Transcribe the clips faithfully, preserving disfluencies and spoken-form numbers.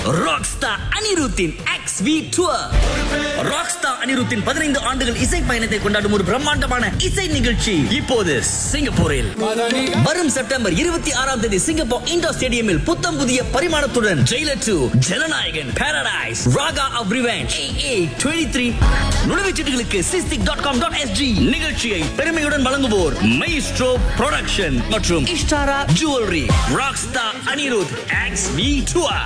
Rockstar அனிருத்தின் X we tour. Rockstar அனிருத்தின் பதினைந்து ஆண்டுகள் இசை பயணத்தை கொண்டாடும் ஒரு பிரம்மாண்டமான இசை நிகழ்ச்சி இப்போது சிங்கப்பூரில். வரும் செப்டம்பர் இருபத்தி ஆறாம் தேதி சிங்கப்பூர் இண்டோர் ஸ்டேடியமில் புத்தம் புதிய பரிமாணத்துடன் Jailer two, Jananayagan, Paradise, Raaga of revenge, இருபத்தி மூன்று நுழைவுச்சீட்டுகளுக்கு SISTIC dot com dot SG. நிகழ்ச்சியை பெருமையுடன் வழங்குவோர் மைஸ்ட்ரோ புரொடக்ஷன் மற்றும் Ishtara jewellery. Rockstar Anirudh X we tour.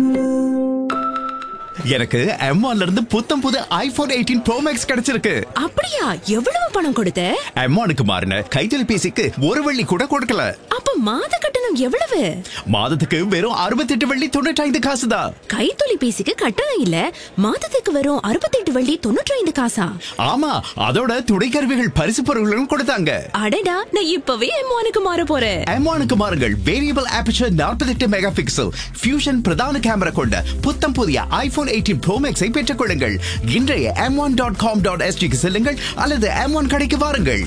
எனக்கு எம் ஒன்ல இருந்து புத்தம் புது ஐபோன் எயிட்டீன் ப்ரோ மேக்ஸ் கிடைச்சிருக்கு. அப்படியா? எவ்வளவு பணம் கொடுத்த? எம் ஒன்னுக்கு மாறின கைத்தொலைபேசிக்கு ஒரு வெள்ளி கூட கொடுக்கல. அப்ப மாத கட்டணம் எவ்வளவு? மாதத்துக்கு வெறும் அறுபத்தி எட்டு வெள்ளி தொண்ணூற்றி ஐந்து காசு தான். கைத்தொலைபேசிக்கு கட்டணம் இல்ல, மாதத்துக்கு வெறும் அறுபத்தி எட்டு வெள்ளி தொண்ணூற்றி ஐந்து காசா? ஆமா, அதோட துணைக்கருவிகள் பரிசு பொருட்களும் கொடுத்தாங்க. அடடா, நான் இப்பவே எம் ஒன்னுக்கு மாற போறேன். எம் ஒன்னுக்கு மாறுங்கள். வேரியபிள் ஆபர்ச்சர் நாற்பத்தி எட்டு மெகா பிக்சல் ஃபியூஷன் பிரதான கேமரா கொண்ட புத்தம் புதிய ஐபோன் எயிட்டீன் ப்ரோ மேக்ஸை பெற்றுக் கொள்ளுங்கள். இன்றைய M one dot com dot எஸ்ஜிக்கு செல்லுங்கள் அல்லது எம் ஒன் கடைக்கு வாருங்கள்.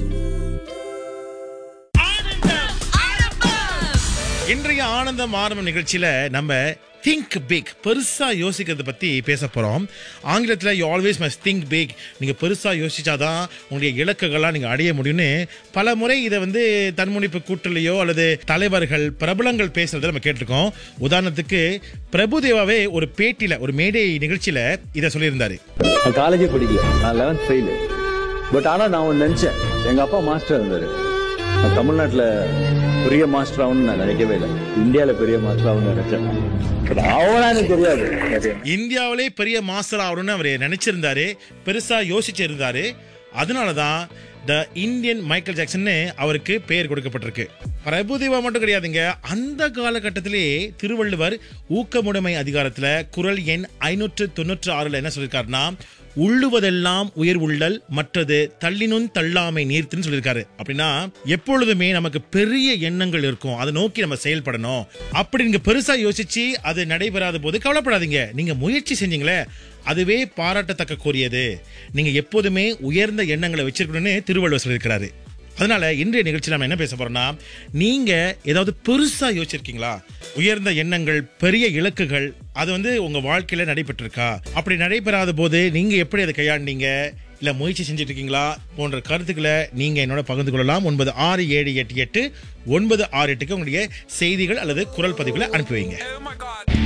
இன்றைய ஆனந்தம் ஆரம்பம் நிகழ்ச்சியில நம்ம திங்க் பிக், பெருசா யோசிக்கிறத பத்தி பேச போறோம். ஆங்கிலத்துல you always must think big. நீங்க பெருசா யோசிச்சாதான் உங்களுடைய இலக்குகள்லாம் நீங்க அடைய முடியும்னு பல முறை இதை வந்து தன்முனைப்பு கூட்டலையோ அல்லது தலைவர்கள் பிரபலங்கள் பேசுறதை நம்ம கேட்டிருக்கோம். உதாரணத்துக்கு பிரபுதேவாவே ஒரு பேட்டியில, ஒரு மேடை நிகழ்ச்சியில இதை சொல்லியிருந்தாரு. காலேஜே படிக்கல, நான் லெவன்த் ஃபெயிலு. பட் ஆனா நான் ஒன்று நினைச்சேன், எங்க அப்பா மாஸ்டர் இருந்தாரு. நான் தமிழ்நாட்டுல பெரிய மாஸ்டர் ஆகணும்னு நான் நினைக்கவே இல்லை. இந்தியாவில பெரிய மாஸ்டர் ஆகணும்னு நினைச்சேன். தெரியாது, இந்தியாவிலே பெரிய மாஸ்டர் ஆகணும்னு அவர் நினைச்சிருந்தாரு, பெருசா யோசிச்சிருந்தாரு. அதனாலதான் த இந்தியன் மைக்கேல் ஜாக்சன் அவருக்கு பெயர் கொடுக்கப்பட்டிருக்கு. பிரபுதேவா மட்டும் கிடையாதுங்க. அந்த காலகட்டத்திலே திருவள்ளுவர் ஊக்கமுடைமை அதிகாரத்துல குறள் எண் ஐநூற்று தொன்னூற்று ஆறுல என்ன சொல்லியிருக்காருன்னா, உள்ளுவதெல்லாம் உயர் உள்ளல், மற்றது தள்ளினும் தள்ளாமை நீர்த்துன்னு சொல்லியிருக்காரு. அப்படின்னா எப்பொழுதுமே நமக்கு பெரிய எண்ணங்கள் இருக்கும், அதை நோக்கி நம்ம செயல்படணும். அப்படி நீங்க பெருசா யோசிச்சு அது நடைபெறாத போது கவலைப்படாதீங்க. நீங்க முயற்சி செஞ்சீங்களே, அதுவே பாராட்டத்தக்க கூறியது. நீங்க எப்போதுமே உயர்ந்த எண்ணங்களை வச்சிருக்கணும்னு திருவள்ளுவர் சொல்லியிருக்கிறாரு. அதனால இன்றைய நிகழ்ச்சியில் நம்ம என்ன பேச போறோம்னா, நீங்க ஏதாவது பெருசா யோசிச்சிருக்கீங்களா? உயர்ந்த எண்ணங்கள், பெரிய இலக்குகள், அது வந்து உங்க வாழ்க்கையில நடைபெற்றிருக்கா? அப்படி நடைபெறாத போது நீங்க எப்படி அதை கையாண்டீங்க, இல்ல முயற்சி செஞ்சுட்டு இருக்கீங்களா போன்ற கருத்துக்களை நீங்க என்னோட பகிர்ந்து கொள்ளலாம். ஒன்பது ஆறு ஏழு எட்டு எட்டு ஒன்பது ஆறு எட்டுக்கு உங்களுடைய செய்திகள் அல்லது குரல் பதிவுகளை அனுப்பி வைங்க.